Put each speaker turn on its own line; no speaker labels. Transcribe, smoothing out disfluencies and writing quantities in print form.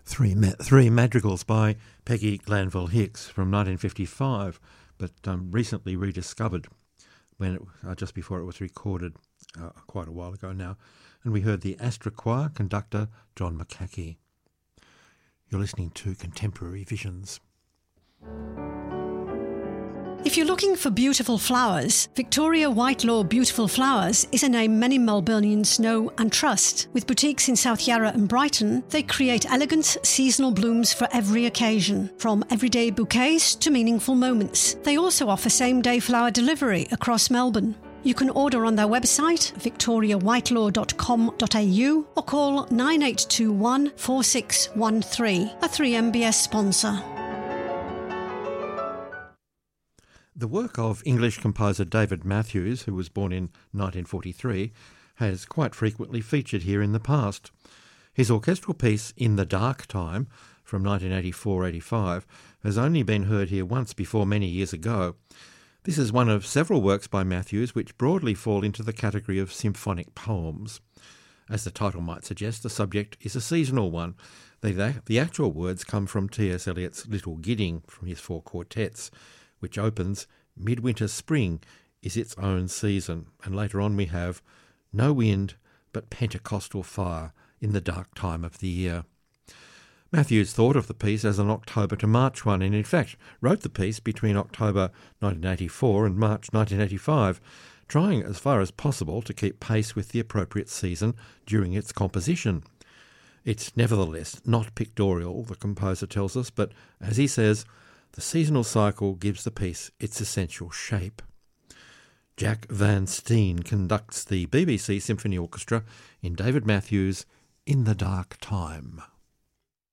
Three madrigals by Peggy Glanville Hicks from 1955, but recently rediscovered just before it was recorded quite a while ago now. And we heard the Astra Choir conductor John McCaughey. You're listening to Contemporary Visions.
If you're looking for beautiful flowers, Victoria Whitelaw Beautiful Flowers is a name many Melburnians know and trust. With boutiques in South Yarra and Brighton, they create elegant seasonal blooms for every occasion, from everyday bouquets to meaningful moments. They also offer same-day flower delivery across Melbourne. You can order on their website, victoriawhitelaw.com.au, or call 9821 4613, a 3MBS sponsor.
The work of English composer David Matthews, who was born in 1943, has quite frequently featured here in the past. His orchestral piece In the Dark Time from 1984-85 has only been heard here once before many years ago. This is one of several works by Matthews which broadly fall into the category of symphonic poems. As the title might suggest, the subject is a seasonal one. The actual words come from T.S. Eliot's Little Gidding from his 4 quartets, which opens, Midwinter Spring is its own season. And later on we have, No wind but Pentecostal fire in the dark time of the year. Matthews thought of the piece as an October to March one, and in fact wrote the piece between October 1984 and March 1985, trying as far as possible to keep pace with the appropriate season during its composition. It's nevertheless not pictorial, the composer tells us, but as he says, the seasonal cycle gives the piece its essential shape. Jack Van Steen conducts the BBC Symphony Orchestra in David Matthews' In the Dark Time.